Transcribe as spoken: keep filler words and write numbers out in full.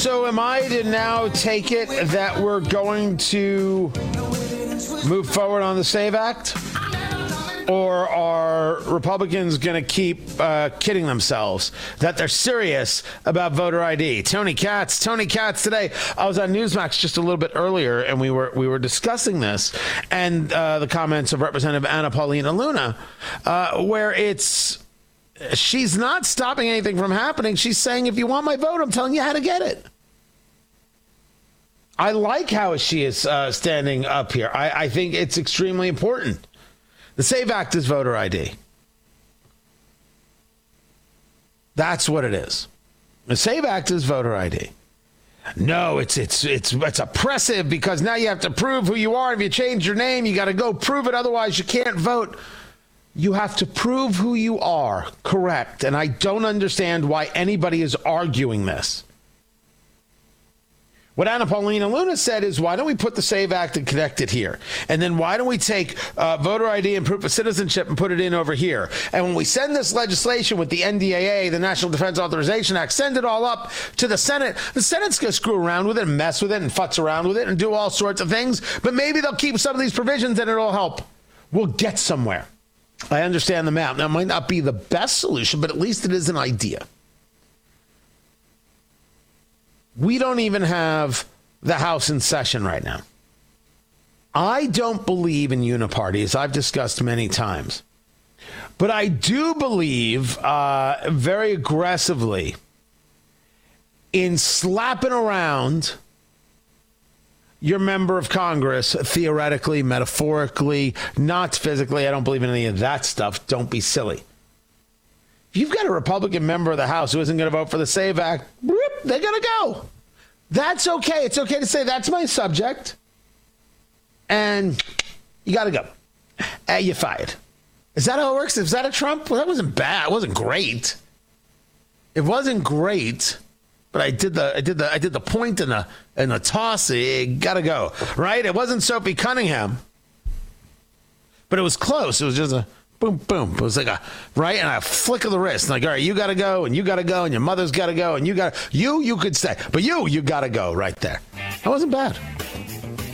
So am I to now take it that we're going to move forward on the SAVE Act? Or are Republicans going to keep uh, kidding themselves that they're serious about voter I D? Tony Katz, Tony Katz today. I was on Newsmax just a little bit earlier, and we were we were discussing this and uh, the comments of Representative Anna Paulina Luna, uh, where it's she's not stopping anything from happening. She's saying, if you want my vote, I'm telling you how to get it. I like how she is uh, standing up here. I, I think it's extremely important. The SAVE Act is voter I D. That's what it is. The SAVE Act is voter I D. No, it's it's it's it's oppressive because now you have to prove who you are. If you change your name, you got to go prove it. Otherwise, you can't vote. You have to prove who you are. Correct. And I don't understand why anybody is arguing this. What Anna Paulina Luna said is, why don't we put the SAVE Act and connect it here? And then why don't we take uh, voter I D and proof of citizenship and put it in over here? And when we send this legislation with the N D A A, the National Defense Authorization Act, send it all up to the Senate. The Senate's going to screw around with it and mess with it and futz around with it and do all sorts of things. But maybe they'll keep some of these provisions and it'll help. We'll get somewhere. I understand the map. Now, it might not be the best solution, but at least it is an idea. We don't even have the House in session right now. I don't believe in uniparty, as I've discussed many times. But I do believe uh, very aggressively in slapping around your member of Congress, theoretically, metaphorically, not physically. I don't believe in any of that stuff. Don't be silly. If you've got a Republican member of the House who isn't going to vote for the SAVE Act, whoop, they're going to go. That's okay. It's okay to say that's my subject. And you got to go. Uh, you're fired. Is that how it works? Is that a Trump? Well, that wasn't bad. It wasn't great. It wasn't great. But I did the I did the I did the point and the and the toss. You gotta go. Right? It wasn't Soapy Cunningham. But it was close. It was just a boom, boom. It was like a right and a flick of the wrist. Like, all right, you gotta go, and you gotta go, and your mother's gotta go, and you got you, you could stay. But you, you gotta go right there. That wasn't bad.